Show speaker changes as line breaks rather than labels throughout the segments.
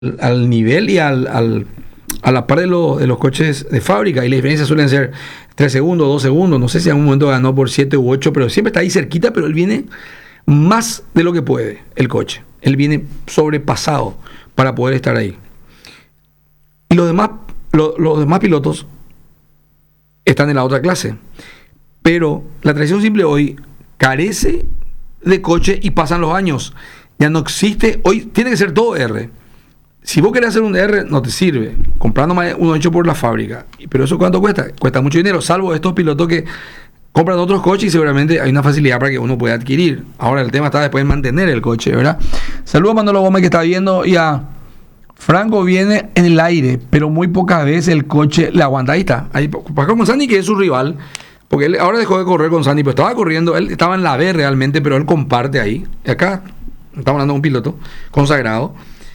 al nivel y a la par de los coches de fábrica, y la diferencia suelen ser 3 segundos, 2 segundos, no sé si en algún momento ganó por 7 u 8, pero siempre está ahí cerquita, pero él viene más de lo que puede, el coche. Él viene sobrepasado para poder estar ahí. Y los demás pilotos están en la otra clase. Pero la tracción simple hoy carece de coche y pasan los años. Ya no existe, hoy tiene que ser todo R. Si vos querés hacer un R, no te sirve. Comprando uno hecho por la fábrica. Pero eso, ¿cuánto cuesta? Cuesta mucho dinero, salvo estos pilotos que compran otros coches y seguramente hay una facilidad para que uno pueda adquirir. Ahora el tema está después en mantener el coche, ¿verdad? Saludos a Manolo Gómez que está viendo, y a Franco. Viene en el aire, pero muy pocas veces el coche le aguanta. Ahí está. Ahí, Pascal Gonzani, que es su rival, porque él ahora dejó de correr con Sani, pero estaba corriendo, él estaba en la B realmente, pero él comparte ahí. Y acá estamos hablando de un piloto consagrado.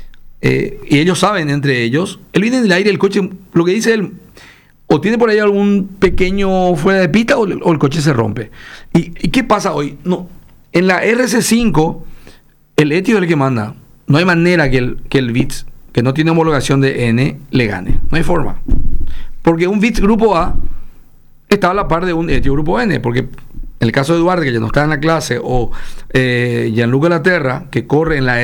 Y ellos saben entre ellos, él viene en el aire, el coche, lo que dice él, o tiene por ahí algún pequeño fuera de pista o el coche se rompe. ¿Y qué pasa hoy? No, en la RC5 el Etios es el que manda. No hay manera que el Vitz, que no tiene homologación de N, le gane. No hay forma. Porque un Vitz Grupo A está a la par de un Etios Grupo N. Porque en el caso de Duarte, que ya no está en la clase, o Gianluca Laterra, que corre en la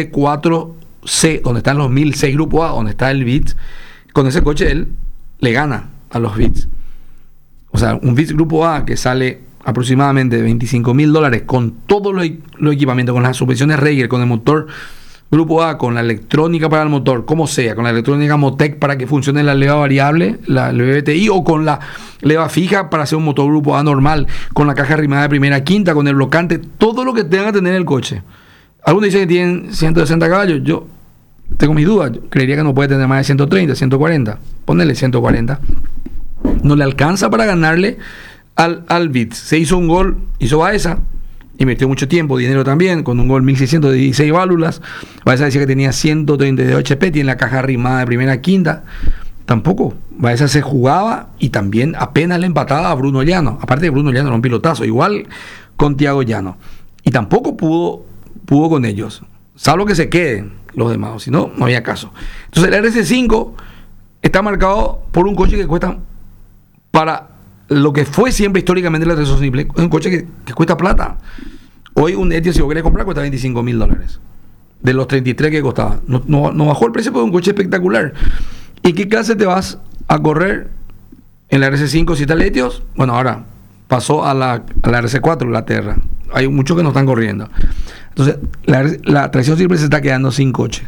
RC4C, donde están los 1006 Grupo A, donde está el Vitz, con ese coche él le gana a los Vitz. O sea, un Vitz Grupo A que sale aproximadamente $25,000 con todos los equipamientos, con las suspensiones Reger, con el motor Grupo A, con la electrónica para el motor, como sea, con la electrónica Motec para que funcione la leva variable, la VTI, o con la leva fija para hacer un motor Grupo A normal, con la caja arrimada de primera a quinta, con el blocante, todo lo que tenga que tener el coche. Algunos dicen que tienen 160 caballos, yo tengo mis dudas, yo creería que no puede tener más de 130, 140, ponele 140. No le alcanza para ganarle al Vitz. Se hizo un gol, hizo Baeza, invirtió mucho tiempo, dinero también, con un gol 1616 válvulas. Baeza decía que tenía 132 HP, tiene la caja arrimada de primera a quinta. Tampoco, Baeza se jugaba y también apenas le empataba a Bruno Llano. Aparte de Bruno Llano era un pilotazo, igual con Thiago Llano. Y tampoco pudo con ellos, salvo que se queden los demás, si no, no había caso. Entonces el RC5 está marcado por un coche que cuesta, para lo que fue siempre históricamente la tracción simple, es un coche que cuesta plata. Hoy un Etios, si vos querés comprar, cuesta $25,000 de los 33 que costaba. No bajó el precio, porque es un coche espectacular. ¿Y qué clase te vas a correr en la RC5 si está el Etios? Bueno, ahora pasó a la RC4, la Terra. Hay muchos que no están corriendo. Entonces, la tracción simple se está quedando sin coches.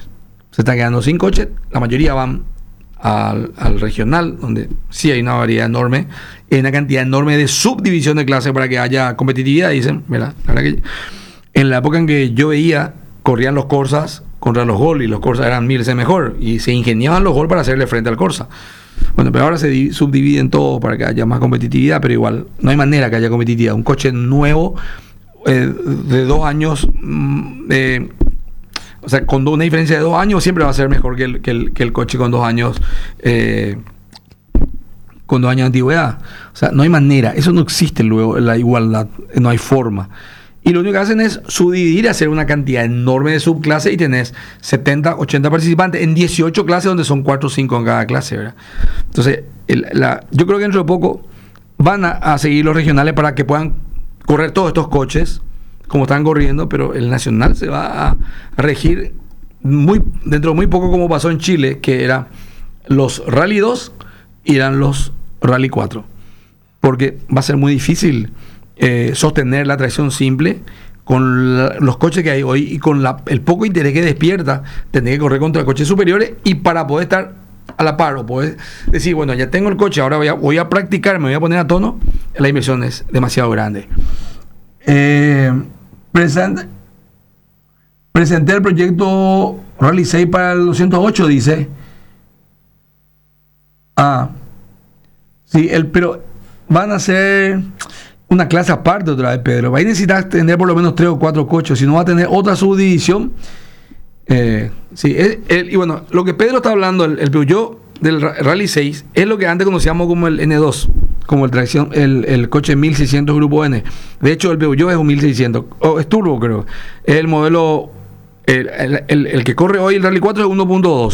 La mayoría van al regional, donde sí hay una variedad enorme, hay una cantidad enorme de subdivisión de clases para que haya competitividad. Dicen, mira, la verdad que en la época en que yo veía, corrían los Corsas contra los Gol, y los Corsas eran 1000 veces mejor, y se ingeniaban los Gol para hacerle frente al Corsa. Bueno, pero ahora se subdividen todo para que haya más competitividad, pero igual no hay manera que haya competitividad. Un coche nuevo de 2 años, o sea, con una diferencia de 2 años, siempre va a ser mejor que el coche con 2 años, con 2 años de antigüedad. O sea, no hay manera, eso no existe luego, la igualdad, no hay forma. Y lo único que hacen es subdividir, hacer una cantidad enorme de subclases, y tenés 70, 80 participantes en 18 clases, donde son 4 o 5 en cada clase, ¿verdad? Entonces, yo creo que dentro de poco van a seguir los regionales para que puedan correr todos estos coches como están corriendo, pero el nacional se va a regir dentro de muy poco, como pasó en Chile, que eran los Rally 2 y eran los Rally 4, porque va a ser muy difícil sostener la tracción simple con los coches que hay hoy, y con el poco interés que despierta tener que correr contra coches superiores. Y para poder estar a la par, o poder decir, bueno, ya tengo el coche, ahora voy a practicar, me voy a poner a tono, la inversión es demasiado grande. Presenté el proyecto Rally 6 para el 208, dice. Sí, pero van a hacer una clase aparte otra vez, Pedro. Va a necesitar tener por lo menos 3 o 4 coches, si no va a tener otra subdivisión. Sí, y bueno, lo que Pedro está hablando, el Peugeot del Rally 6, es lo que antes conocíamos como el N2, como el coche 1600 Grupo N. De hecho, el Peugeot es un 1600, es turbo, creo. Es el modelo El que corre hoy el Rally 4 es 1.2.